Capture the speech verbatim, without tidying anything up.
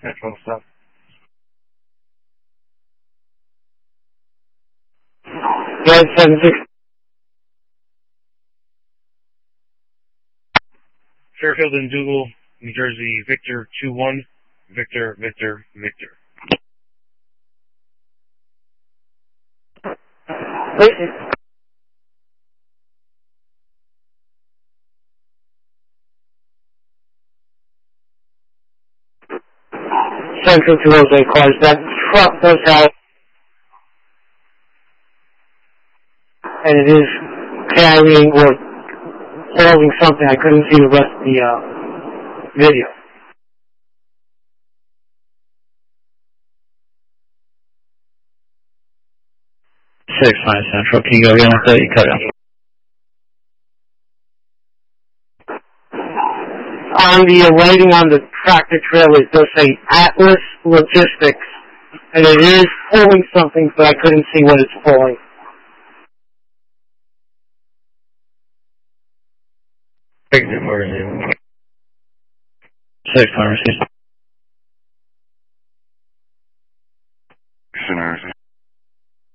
Central stuff. Nine seven six. Fairfield and Dougal, New Jersey, Victor two one, Victor, Victor, Victor. Central to Jose cars. That truck does have, and it is carrying or holding something. I couldn't see the rest of the uh, video. Six five Central. Can you go again with that? You cut out. On the uh, writing on the tractor trailer, it does say Atlas Logistics, and it is pulling something, but I couldn't see what it's pulling. Six, Six,